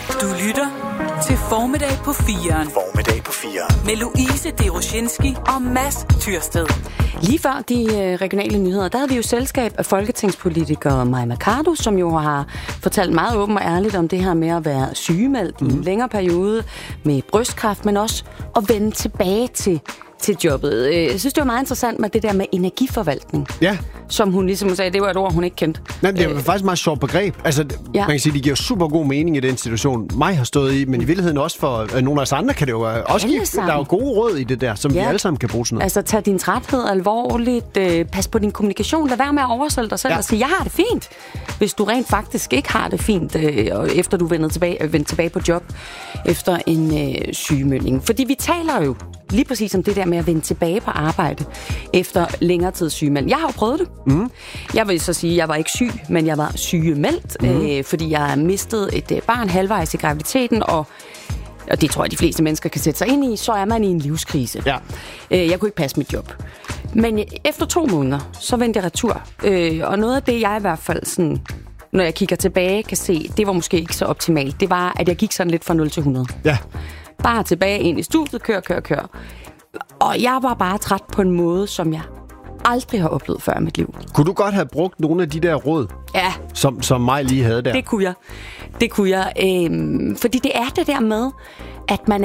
Du lytter til Formiddag på 4'eren. Formiddag på 4'eren. Med Louise Deroshinski og Mads Tyrsted. Lige før de regionale nyheder, der havde vi jo selskab af folketingspolitiker Mai Mercado, som jo har fortalt meget åbent og ærligt om det her med at være sygemeldt i en længere periode med brystkræft, men også at vende tilbage til jobbet. Jeg synes, det var meget interessant med det der med energiforvaltning. Ja. Som hun ligesom sagde, det var et ord, hun ikke kendte. Nej, det er faktisk et meget sjovt begreb. Altså, man kan sige, det giver super god mening i den situation, mig har stået i, men i virkeligheden også for nogle af os andre kan det jo også give. Der er jo gode råd i det der, som vi alle sammen kan bruge sådan noget. Altså, tag din træthed alvorligt, pas på din kommunikation, lad være med at oversælge dig selv og sige, jeg har det fint, hvis du rent faktisk ikke har det fint, efter du vendt tilbage på job efter en sygemelding. Fordi vi taler jo lige præcis om det der med at vende tilbage på arbejde efter længere tids sygemelding. Jeg har jo prøvet det. Jeg vil så sige, at jeg var ikke syg, men jeg var sygemeldt, fordi jeg mistede et barn halvvejs i graviditeten, og det tror jeg, de fleste mennesker kan sætte sig ind i, så er man i en livskrise. Ja. Jeg kunne ikke passe mit job. Men efter 2 måneder, så vendte jeg retur. Og noget af det, jeg i hvert fald sådan, når jeg kigger tilbage, kan se, det var måske ikke så optimalt. Det var, at jeg gik sådan lidt fra 0 til 100. Ja. Bare tilbage ind i studiet, kør. Og jeg var bare træt på en måde, som jeg aldrig har oplevet før i mit liv. Kunne du godt have brugt nogle af de der råd, som mig lige havde der? Det kunne jeg. Fordi det er det der med, at man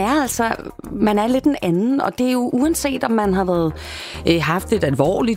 er lidt en anden, og det er jo uanset om man har haft en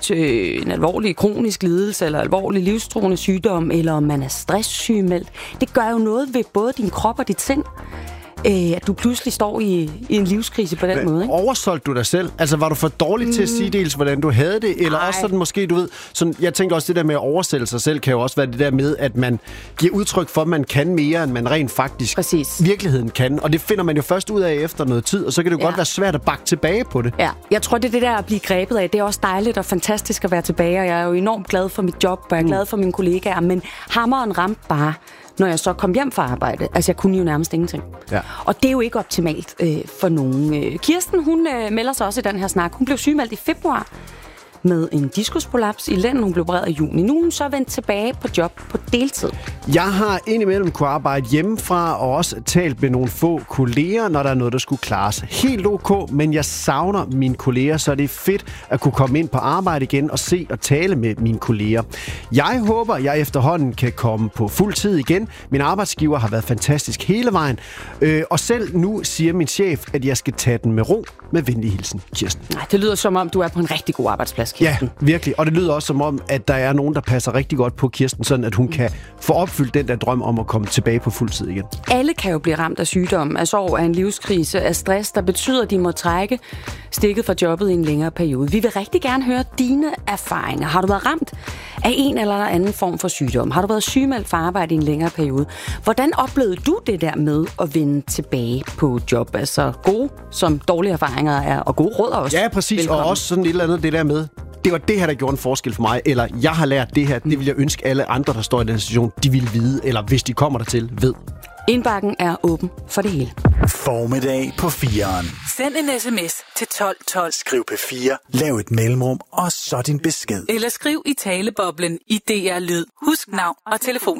alvorlig kronisk lidelse, eller alvorlig livstruende sygdom, eller om man er stresssygemeldt. Det gør jo noget ved både din krop og dit sind, at du pludselig står i en livskrise på den måde, ikke? Oversolgte du dig selv? Altså, var du for dårlig til at sige dels, hvordan du havde det? Eller også sådan måske, du ved... Sådan, jeg tænker også, det der med at oversælge sig selv, kan jo også være det der med, at man giver udtryk for, at man kan mere, end man rent faktisk virkeligheden kan. Og det finder man jo først ud af efter noget tid, og så kan det jo godt være svært at bakke tilbage på det. Ja, jeg tror, det er det der at blive grebet af. Det er også dejligt og fantastisk at være tilbage, og jeg er jo enormt glad for mit job, og jeg er glad for mine kollegaer, men hammeren ramte bare, når jeg så kom hjem fra arbejde. Altså, jeg kunne jo nærmest ingenting. Ja. Og det er jo ikke optimalt for nogen. Kirsten, hun melder sig også i den her snak. Hun blev sygemeldt i februar med en diskusprolaps i lænden. Hun blev opereret i juni. Nu er hun så vendt tilbage på job på deltid. Jeg har indimellem kunne arbejde hjemmefra og også talt med nogle få kolleger, når der er noget, der skulle klares. Helt ok, men jeg savner mine kolleger, så det er fedt at kunne komme ind på arbejde igen og se og tale med mine kolleger. Jeg håber, jeg efterhånden kan komme på fuld tid igen. Min arbejdsgiver har været fantastisk hele vejen. Og selv nu siger min chef, at jeg skal tage den med ro. Med venlig hilsen, Kirsten. Nej, det lyder som om, du er på en rigtig god arbejdsplads, Kirsten. Ja, virkelig. Og det lyder også som om, at der er nogen, der passer rigtig godt på Kirsten, sådan at hun kan få opfyldt den der drøm om at komme tilbage på fuld tid igen. Alle kan jo blive ramt af sygdom, af sorg, af en livskrise, af stress, der betyder, at de må trække stikket fra jobbet i en længere periode. Vi vil rigtig gerne høre dine erfaringer. Har du været ramt af en eller anden form for sygdom? Har du været sygemeldt fra arbejde i en længere periode? Hvordan oplevede du det der med at vende tilbage på job? Altså gode som dårlige erfaringer er, og gode råd også. Ja, præcis. Velkommen. Og også sådan et eller andet det der med, det var det her, der gjorde en forskel for mig, eller jeg har lært det her, det vil jeg ønske alle andre, der står i den situation, de vil vide, eller hvis de kommer dertil, ved. Indbakken er åben for det hele. Formiddag på 4'eren. Send en sms til 1212. Skriv P4, lav et mellemrum, og så din besked. Eller skriv i taleboblen i DR Lyd. Husk navn og telefon.